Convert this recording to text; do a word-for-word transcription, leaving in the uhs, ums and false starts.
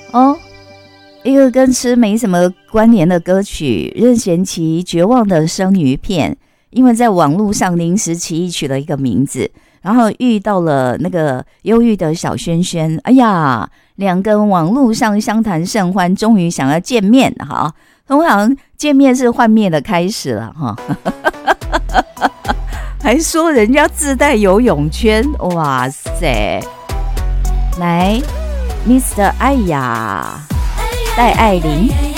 哦，一个跟吃没什么关联的歌曲，任贤齐《绝望的生鱼片》，因为在网络上临时起意取了一个名字，然后遇到了那个忧郁的小轩轩，哎呀，两个人网络上相谈甚欢，终于想要见面哈。通常见面是幻灭的开始了哈，还说人家自带游泳圈，哇塞！来 ，Mister 哎呀，戴爱玲。